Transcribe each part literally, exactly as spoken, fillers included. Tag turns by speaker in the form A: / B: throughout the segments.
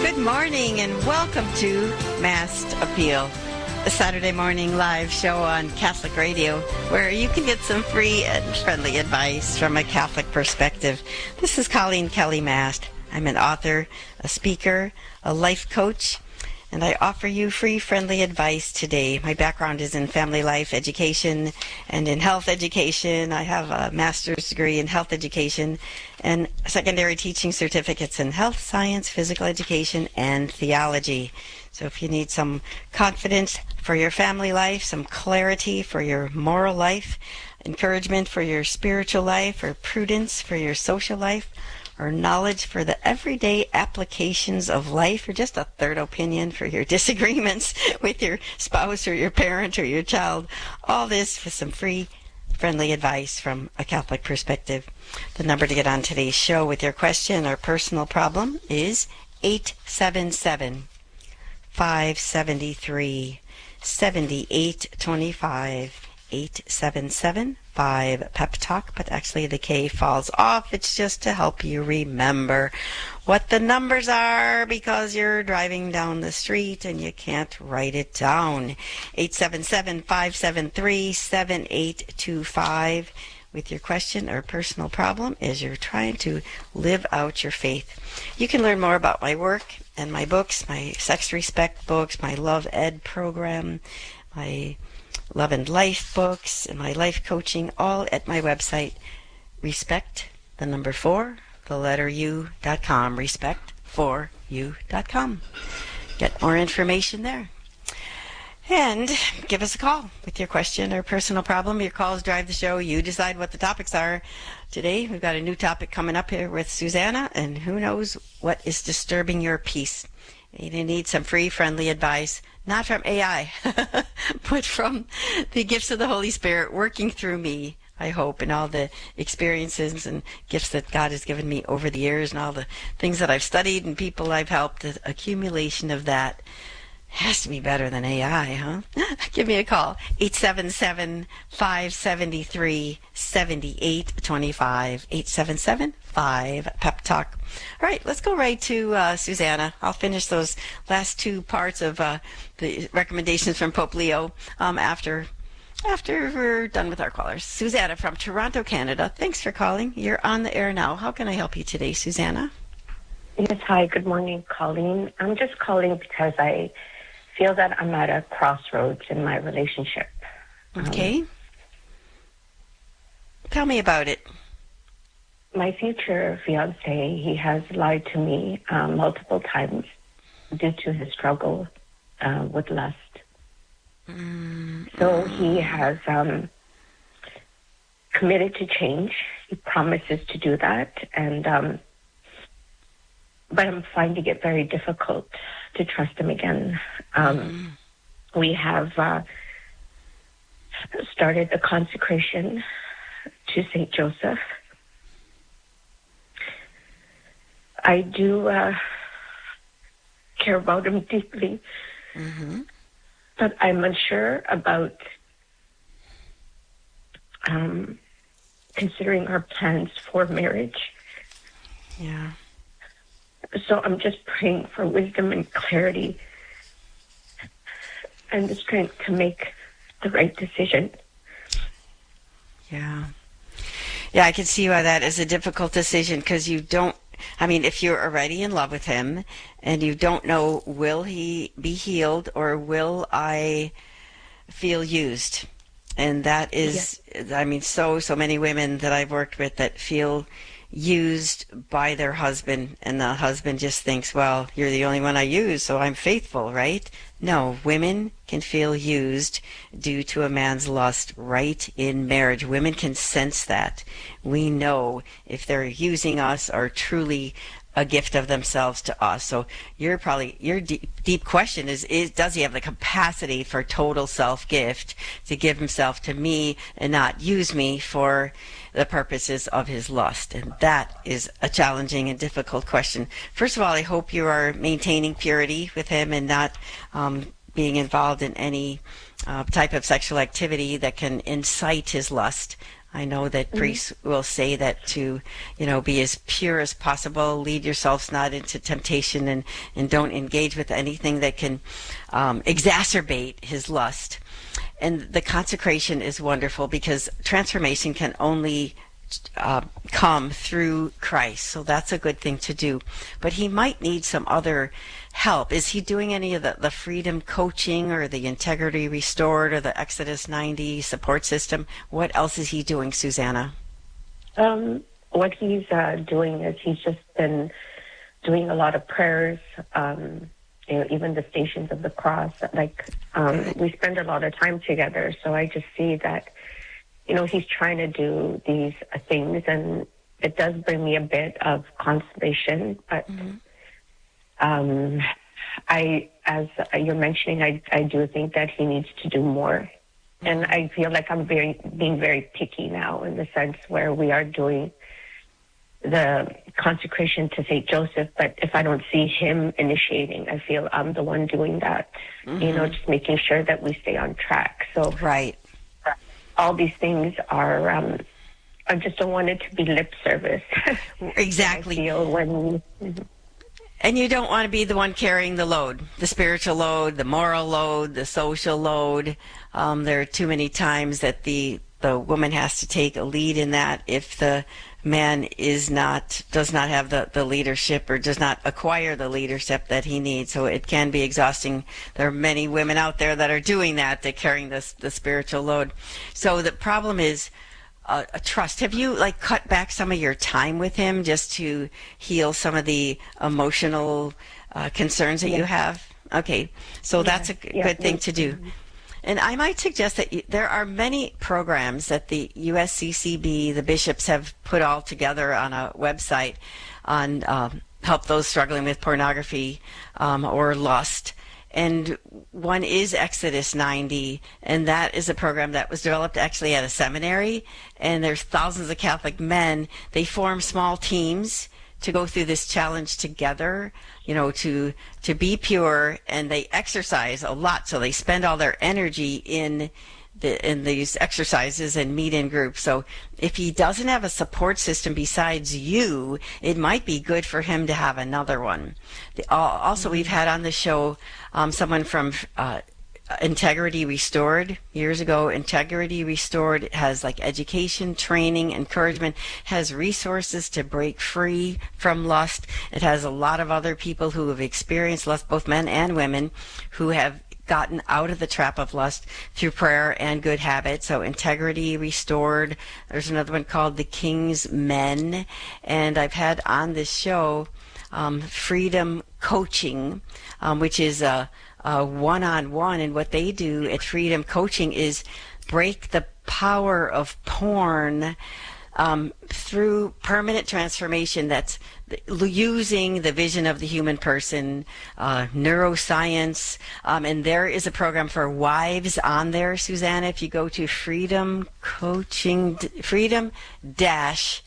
A: Good morning and welcome to Masked Appeal, a Saturday morning live show on Catholic Radio where you can get some free and friendly advice from a Catholic perspective. This is Colleen Kelly Mast. I'm an author, a speaker, a life coach, and I offer you free, friendly advice today. My background is in family life education and in health education. I have a master's degree in health education and secondary teaching certificates in health science, physical education, and theology. So if you need some confidence for your family life, some clarity for your moral life, encouragement for your spiritual life, or prudence for your social life, or knowledge for the everyday applications of life, or just a third opinion for your disagreements with your spouse or your parent or your child. All this with some free, friendly advice from a Catholic perspective. The number to get on today's show with your question or personal problem is eight seven seven, five seven three, seven eight two five. eight seven seven five Pep Talk, but actually the K falls off. It's just to help you remember what the numbers are because you're driving down the street and you can't write it down. eight seven seven, five seven three, seven eight two five with your question or personal problem as you're trying to live out your faith. You can learn more about my work and my books, my Sex Respect books, my Love Ed program, my Love and Life books, and my life coaching, all at my website, respect, the number four, the letter U dot com, respect for you dot com. Get more information there. And give us a call with your question or personal problem. Your calls drive the show. You decide what the topics are. Today, we've got a new topic coming up here with Susanna, and who knows what is disturbing your peace. You need some free, friendly advice, not from A I, but from the gifts of the Holy Spirit working through me, I hope, and all the experiences and gifts that God has given me over the years and all the things that I've studied and people I've helped. The accumulation of that has to be better than A I, huh? Give me a call, eight seven seven, five seven three, seven eight two five, eight seven seven, five Pep Talk. All right, let's go right to uh, Susanna. I'll finish those last two parts of uh, the recommendations from Pope Leo um, after after we're done with our callers. Susanna from Toronto, Canada. Thanks for calling. You're on the air now. How can I help you today, Susanna?
B: Yes, hi. Good morning, Colleen. I'm just calling because I feel that I'm at a crossroads in my relationship.
A: Okay. Um, Tell me about it.
B: My future fiancé, he has lied to me um, multiple times due to his struggle uh, with lust. Mm. So he has um, committed to change. He promises to do that, and um, but I'm finding it very difficult to trust him again. Um, mm. We have uh, started the consecration to Saint Joseph. I do uh, care about him deeply, mm-hmm. but I'm unsure about um, considering our plans for marriage.
A: Yeah.
B: So I'm just praying for wisdom and clarity and the strength to make the right decision.
A: Yeah. Yeah, I can see why that is a difficult decision because you don't, I mean, if you're already in love with him and you don't know, will he be healed or will I feel used? And that is, yes. I mean, so, so many women that I've worked with that feel used by their husband, and the husband just thinks, well, you're the only one I use, so I'm faithful, right? No, women can feel used due to a man's lust right in marriage. Women can sense that. We know if they're using us or truly a gift of themselves to us. So you're probably, your deep, deep question is, is, does he have the capacity for total self-gift to give himself to me and not use me for the purposes of his lust? And that is a challenging and difficult question. First of all, I hope you are maintaining purity with him and not um, being involved in any uh, type of sexual activity that can incite his lust. I know that
B: Mm-hmm.
A: priests will say that to, you know, be as pure as possible, lead yourselves not into temptation, and, and don't engage with anything that can um, exacerbate his lust. And the consecration is wonderful because transformation can only uh, come through Christ. So that's a good thing to do. But he might need some other help. Is he doing any of the, the freedom coaching or the integrity restored or the Exodus ninety support system? What else is he doing, Susanna?
B: Um, what he's uh, doing is he's just been doing a lot of prayers, um, you know, even the Stations of the Cross. Like, um, we spend a lot of time together, so I just see that, you know, he's trying to do these uh, things, and it does bring me a bit of consolation. But
A: Mm-hmm.
B: um, I, as you're mentioning, I, I do think that he needs to do more. And I feel like I'm very being very picky now, in the sense where we are doing the consecration to Saint Joseph, but if I don't see him initiating, I feel I'm the one doing that.
A: Mm-hmm.
B: You know, just making sure that we stay on track. So
A: Right.
B: all these things are, um, I just don't want it to be lip service.
A: Exactly.
B: I feel when...
A: And you don't want to be the one carrying the load, the spiritual load, the moral load, the social load. Um, there are too many times that the the woman has to take a lead in that if the man is not, does not have the, the leadership or does not acquire the leadership that he needs. So it can be exhausting. There are many women out there that are doing that. They're carrying this, the spiritual load. So the problem is uh, a trust. Have you like cut back some of your time with him just to heal some of the emotional uh, concerns that
B: Yeah.
A: you have? Okay. So
B: Yeah.
A: that's a g-
B: Yeah.
A: good thing to do. And I might suggest that you, there are many programs that the U S C C B, the bishops, have put all together on a website on um, help those struggling with pornography um, or lust. And one is Exodus ninety, and that is a program that was developed actually at a seminary. And there's thousands of Catholic men. They form small teams to go through this challenge together, you know, to to be pure, and they exercise a lot, so they spend all their energy in the in these exercises and meet in groups. So if he doesn't have a support system besides you, it might be good for him to have another one. The, also, we've had on the show um, someone from uh, Integrity Restored years ago. Integrity Restored has like education, training, encouragement, has resources to break free from lust. It has a lot of other people who have experienced lust, both men and women, who have gotten out of the trap of lust through prayer and good habits. So Integrity Restored. There's another one called The King's Men. And I've had on this show um, Freedom Coaching, um, which is a Uh, one-on-one, and what they do at Freedom Coaching is break the power of porn um, through permanent transformation. That's using the vision of the human person, uh, neuroscience, um, and there is a program for wives on there, Susanna. If you go to Freedom Coaching, Freedom Dash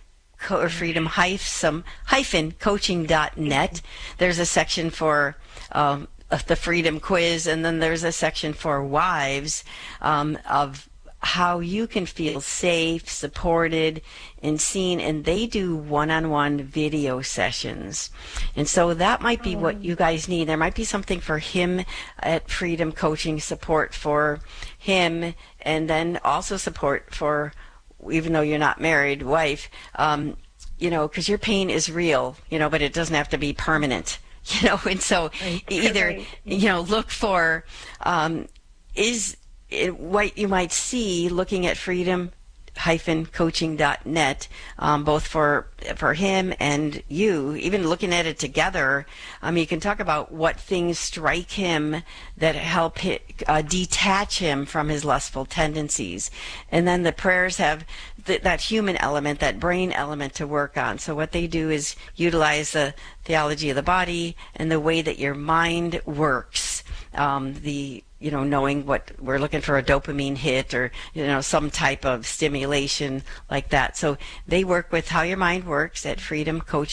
A: or freedom hyphen, hyphen coaching dot net, there's a section for um, the Freedom Quiz, and then there's a section for wives um, of how you can feel safe, supported, and seen, and they do one-on-one video sessions. And so that might be what you guys need. There might be something for him at Freedom Coaching, support for him, and then also support for, even though you're not married, wife, um, you know, because your pain is real, you know, but it doesn't have to be permanent. You know, and so
B: Right.
A: either,
B: Right.
A: you know, look for, um, is it what you might see looking at freedom hyphen coaching dot net, um, both for for him and you, even looking at it together. Um, you can talk about what things strike him that help hit, uh, detach him from his lustful tendencies. And then the prayers have th- that human element, that brain element to work on. So what they do is utilize the theology of the body and the way that your mind works. Um, the you know, knowing what we're looking for, a dopamine hit or, you know, some type of stimulation like that. So they work with how your mind works at freedom coaching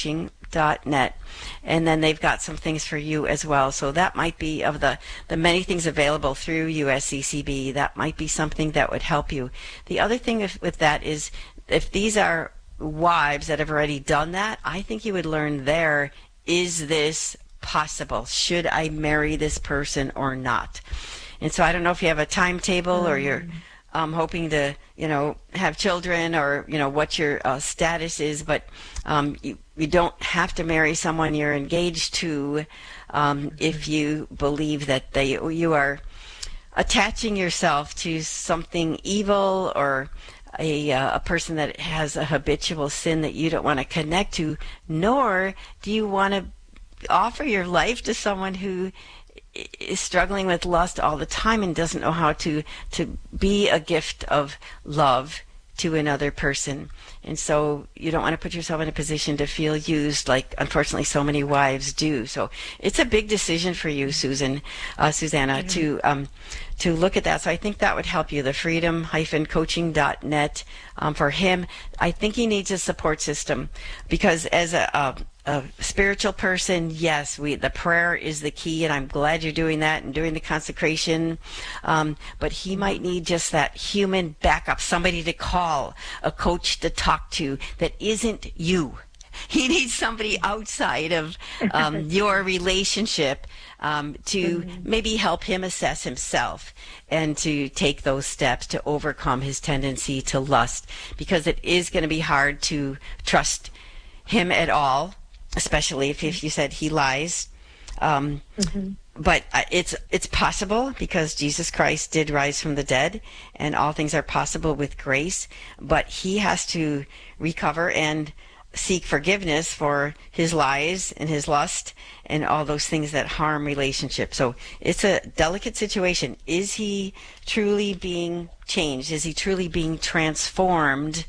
A: dot net. And then they've got some things for you as well. So that might be, of the, the many things available through U S C C B, that might be something that would help you. The other thing with, with that is, if these are wives that have already done that, I think you would learn there, is this possible? Should I marry this person or not? And so I don't know if you have a timetable or you're um, hoping to, you know, have children, or, you know, what your uh, status is, but um, you, you don't have to marry someone you're engaged to um, if you believe that they you are attaching yourself to something evil, or a, uh, a person that has a habitual sin that you don't want to connect to, nor do you want to offer your life to someone who is struggling with lust all the time and doesn't know how to, to be a gift of love to another person. And so you don't want to put yourself in a position to feel used, like unfortunately so many wives do. So it's a big decision for you, Susan, uh, Susanna, mm-hmm. to um, to look at that. So I think that would help you. The freedom dash coaching dot net. Um, for him, I think he needs a support system, because as a, a a spiritual person, yes, we the prayer is the key, and I'm glad you're doing that and doing the consecration. Um, but he might need just that human backup, somebody to call, a coach to talk to that isn't you. He needs somebody outside of um, your relationship um, to mm-hmm. maybe help him assess himself and to take those steps to overcome his tendency to lust, because it is going to be hard to trust him at all, especially if, if you said he lies. Um, mm-hmm. But uh, it's it's possible, because Jesus Christ did rise from the dead, and all things are possible with grace. But he has to recover and seek forgiveness for his lies and his lust and all those things that harm relationships. So it's a delicate situation. Is he truly being changed? Is he truly being transformed?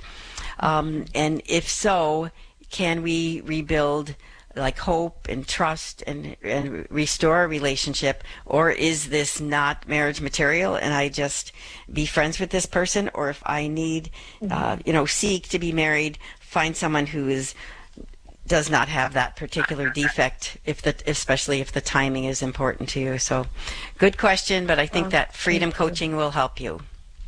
A: Um, and if so, can we rebuild like hope and trust and, and restore a relationship? Or is this not marriage material and I just be friends with this person? Or if I need, mm-hmm. uh, you know, seek to be married, find someone who is does not have that particular defect, if the especially if the timing is important to you. So good question, but I think oh, that freedom coaching will help you.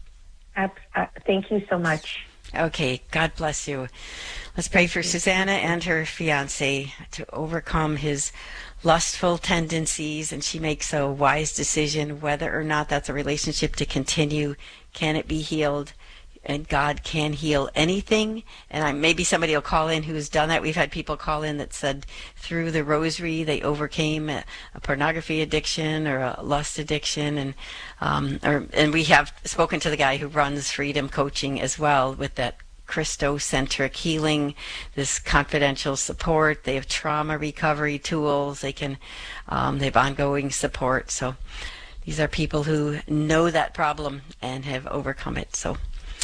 B: Uh, uh, thank you so much.
A: Okay, God bless you. Let's pray for Susanna and her fiancé to overcome his lustful tendencies, and she makes a wise decision whether or not that's a relationship to continue. Can it be healed? And God can heal anything. And I, maybe somebody will call in who's done that. We've had people call in that said through the rosary they overcame a, a pornography addiction or a lust addiction, and um, or and we have spoken to the guy who runs Freedom Coaching as well with that Christocentric healing, this confidential support. They have trauma recovery tools. They can um, they have ongoing support. So these are people who know that problem and have overcome it. So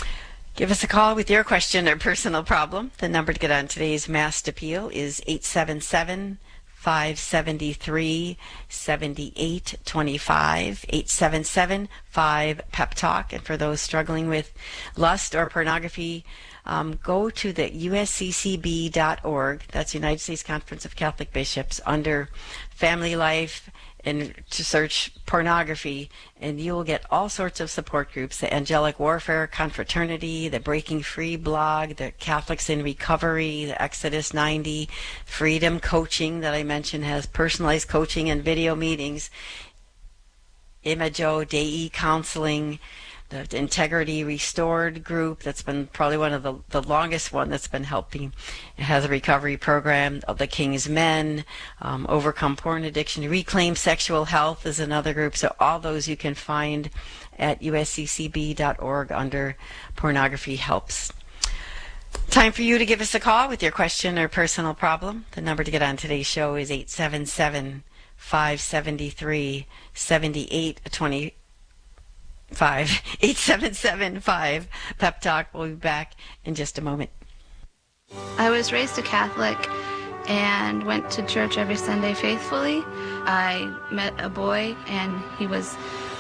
A: give us a call with your question or personal problem. The number to get on today's Mass Appeal is eight seven seven, five seven three, seven eight two five, eight seven seven, five, P E P Talk. And for those struggling with lust or pornography, um, go to the U S C C B dot org. That's United States Conference of Catholic Bishops, under Family Life, and to search pornography, and you will get all sorts of support groups: the Angelic Warfare Confraternity, the Breaking Free blog, the Catholics in Recovery, the Exodus ninety, Freedom Coaching that I mentioned has personalized coaching and video meetings, Imago Dei Counseling, the Integrity Restored group that's been probably one of the, the longest one that's been helping. It has a recovery program of the King's Men, um, Overcome Porn Addiction, Reclaim Sexual Health is another group. So all those you can find at U S C C B dot org under Pornography Helps. Time for you to give us a call with your question or personal problem. The number to get on today's show is eight seven seven, five seven three, seven eight two five, eight seven seven, five, P E P Talk. We'll be back in just a moment.
C: I was raised a Catholic and went to church every Sunday faithfully. I met a boy, and he was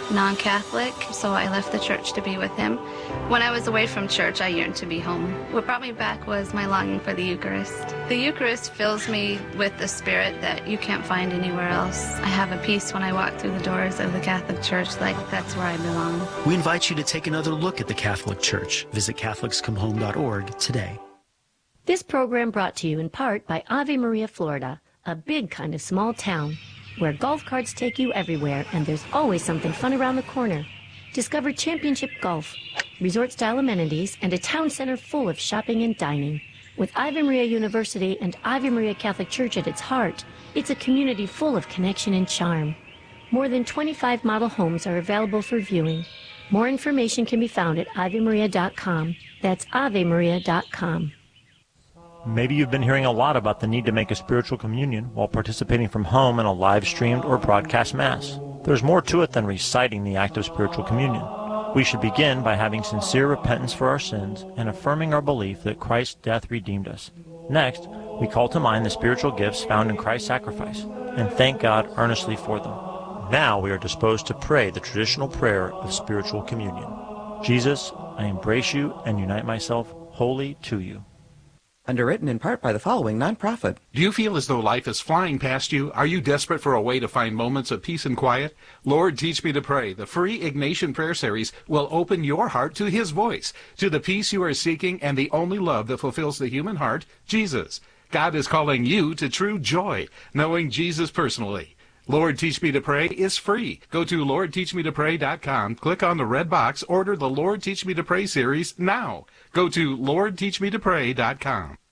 C: non-Catholic, so I left the church to be with him. When I was away from church, I yearned to be home. What brought me back was my longing for the Eucharist. The Eucharist fills me with the spirit that you can't find anywhere else. I have a peace when I walk through the doors of the Catholic Church, like that's where I belong.
D: We invite you to take another look at the Catholic Church. Visit Catholics Come Home dot org today.
E: This program brought to you in part by Ave Maria, Florida, a big kind of small town where golf carts take you everywhere and there's always something fun around the corner. Discover championship golf, resort-style amenities, and a town center full of shopping and dining. With Ave Maria University and Ave Maria Catholic Church at its heart, it's a community full of connection and charm. More than twenty-five model homes are available for viewing. More information can be found at ave maria dot com. That's ave maria dot com.
F: Maybe you've been hearing a lot about the need to make a spiritual communion while participating from home in a live-streamed or broadcast Mass. There's more to it than reciting the act of spiritual communion. We should begin by having sincere repentance for our sins and affirming our belief that Christ's death redeemed us. Next, we call to mind the spiritual gifts found in Christ's sacrifice and thank God earnestly for them. Now we are disposed to pray the traditional prayer of spiritual communion. Jesus, I embrace you and unite myself wholly to you.
G: Underwritten in part by the following nonprofit.
H: Do you feel as though life is flying past you? Are you desperate for a way to find moments of peace and quiet? Lord, Teach Me to Pray, the free Ignatian prayer series, will open your heart to His voice, to the peace you are seeking and the only love that fulfills the human heart, Jesus. God is calling you to true joy, knowing Jesus personally. Lord, Teach Me to Pray is free. Go to lord teach me to pray dot com, click on the red box, order the Lord Teach Me to Pray series now. Go to lord teach me to pray dot com.